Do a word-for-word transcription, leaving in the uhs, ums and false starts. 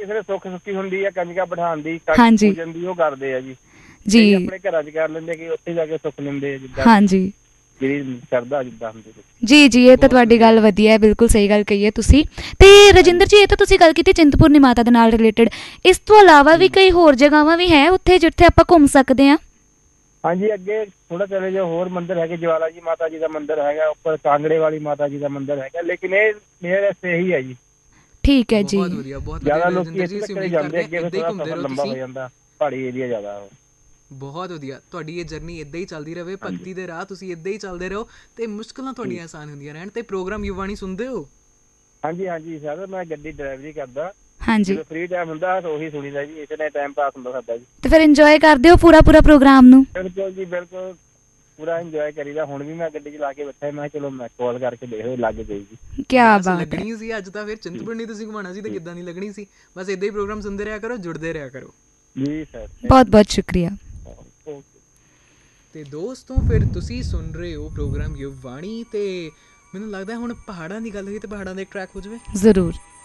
ਕਿਸੇ ਦੇ ਸੁੱਖ ਸੁੱਖੀ ਹੁੰਦੀ ਆ ਕੰਜਕਾਂ ਬਿਠਾਉਣ ਦੀ ਹਾਂਜੀ ਪੂਜਨ ਦੀ, ਉਹ ਕਰਦੇ ਆ ਜੀ ਜੀ ਆਪਣੇ ਘਰਾਂ 'ਚ ਕਰ ਲੈਂਦੇ ਕਿ ਉੱਥੇ ਜਾ ਕੇ ਸੁੱਖ ਲੈਂਦੇ ਆ ਜਿੱਦਾਂ ਹਾਂਜੀ ਜਿਹੜੀ ਕਰਦਾ ਜਿੱਦਾਂ ਹੁੰਦੇ। ਜੀ ਜੀ ਇਹ ਤਾਂ ਤੁਹਾਡੀ ਗੱਲ ਵਧੀਆ ਹੈ, ਬਿਲਕੁਲ ਸਹੀ ਗੱਲ ਕਹੀ ਹੈ ਤੁਸੀਂ। ਤੇ ਰਜਿੰਦਰ ਜੀ, ਇਹ ਤਾਂ ਤੁਸੀਂ ਗੱਲ ਕੀਤੀ ਚਿੰਤਪੁਰਨੀ ਮਾਤਾ ਦੇ ਨਾਲ ਰਿਲੇਟਡ, ਇਸ ਤੋਂ ਇਲਾਵਾ ਵੀ ਕਈ ਹੋਰ ਜਗ੍ਹਾਵਾਂ ਵੀ ਹੈ ਉੱਥੇ ਜਿੱਥੇ ਆਪਾਂ ਘੁੰਮ ਸਕਦੇ ਹਾਂ? ਹਾਂਜੀ, ਅੱਗੇ ਥੋੜਾ ਚਲੇ ਜਾਓ ਹੋਰ ਮੰਦਿਰ ਹੈਗੇ, ਜਵਾਲਾ ਜੀ ਮਾਤਾ ਜੀ ਦਾ ਮੰਦਿਰ ਹੈਗਾ, ਉੱਪਰ ਕਾਂਗੜੇ ਵਾਲੀ ਮਾਤਾ ਜੀ ਦਾ ਮੰਦਿਰ ਹੈਗਾ, ਲੇਕਿਨ ਇਹ ਮੇਰੇ ਇਹੀ ਹੈ ਜੀ। ਠੀਕ ਹੈ ਜੀ, ਬਹੁਤ ਵਧੀਆ, ਬਹੁਤ ਜ਼ਿਆਦਾ ਵਧੀਆ ਲੋਕੀ ਰਜਿੰਦਰ ਜੀ, ਇੱਥੇ ਅਸੀਂ ਤੱਕ ਉਮੀਦ ਜਾਂਦੇ, ਕਰਦੇ ਅੱਗੇ ਹਾਂ ਫਿਰ ਇੱਦਾਂ ਹੀ ਥੋੜਾ ਘੁੰਮਦੇ ਸਫ਼ਰ ਰਹੋ ਲੰਬਾ ਹੋ ਤੁਸੀਂ। ਜਾਂਦਾ, ਪਹਾੜੀ ਏਰੀਆ ਜ਼ਿਆਦਾ ਉਹ। ਬਹੁਤ ਵਧੀਆ, ਤੁਹਾਡੀ ਇਹ ਜਰਨੀ ਇੱਦਾਂ ਹੀ ਚੱਲਦੀ ਰਹੇ, ਭਗਤੀ ਦੇ ਰਾਹ ਤੁਸੀਂ ਇੱਦਾਂ ਹੀ ਚੱਲਦੇ ਰਹੋ ਤੇ ਮੁਸ਼ਕਿਲਾਂ ਤੁਹਾਡੀਆਂ ਆਸਾਨ ਹੁੰਦੀਆਂ ਰਹਿਣ। ਤੇ ਪ੍ਰੋਗਰਾਮ ਯੁਵਾਣੀ ਸੁਣਦੇ ਹੋ? ਹਾਂਜੀ ਹਾਂਜੀ ਸਰ, ਮੈਂ ਗੱਡੀ ਡਰਾਈਵਰੀ ਕਰਦਾ, ਹਾਂਜੀ ਜਦੋਂ ਫ੍ਰੀ ਟਾਈਮ ਹੁੰਦਾ ਤਾਂ ਉਹੀ ਸੁਣੀਦਾ ਜੀ, ਇਸੇ ਨਾਲ ਟਾਈਮ ਪਾਸ ਹੁੰਦਾ ਸਾਡਾ ਜੀ। ਤੇ ਫਿਰ ਇੰਜੋਏ ਕਰਦੇ ਹੋ ਪੂਰਾ ਪੂਰਾ ਪ੍ਰੋਗਰਾਮ ਨੂੰ? ਬਿਲਕੁਲ ਜੀ ਬਿਲਕੁਲ, ਪੂਰਾ ਇੰਜੋਏ ਕਰੀਦਾ। ਹੁਣ ਵੀ ਮੈਂ ਗੱਡੀ ਚਲਾ ਕੇ ਬੈਠਾ, ਮੈਂ ਚਲੋ ਮੈਂ ਕਾਲ ਕਰਕੇ ਦੇਖੋ ਲੱਗ ਗਈ ਜੀ। ਕਿਆ ਬਸ ਬਾਤ ਹੈ, ਲੱਗਣੀ ਸੀ ਅੱਜ ਤਾਂ। ਫਿਰ ਚਿੰਤਪੁਰਨੀ ਤੁਸੀਂ ਘੁਮਾਉਣਾ ਸੀ ਤੇ ਕਿੱਦਾਂ ਨਹੀਂ ਲੱਗਣੀ ਸੀ। ਬਸ ਇੱਦਾਂ ਹੀ ਪ੍ਰੋਗਰਾਮ ਸੁਣਦੇ ਰਿਹਾ ਕਰੋ, ਜੁੜਦੇ ਰਿਹਾ ਕਰੋ। ਜੀ ਸਰ, ਬਹੁਤ ਬਹੁਤ ਸ਼ੁਕਰੀਆ। ਤੇ ਦੋਸਤੋ, ਫਿਰ ਤੁਸੀਂ ਸੁਣ ਰਹੇ ਹੋ ਪ੍ਰੋਗਰਾਮ ਯੁਵਾਣੀ। ਤੇ ਮੈਨੂੰ ਲੱਗਦਾ ਹੁਣ ਪਹਾੜਾਂ ਦੀ ਗੱਲ ਹੋਈ ਤੇ ਪਹਾੜਾਂ ਦਾ ਇੱਕ ਟਰੈਕ ਹੋ ਜਾਵੇ ਜ਼ਰੂਰ।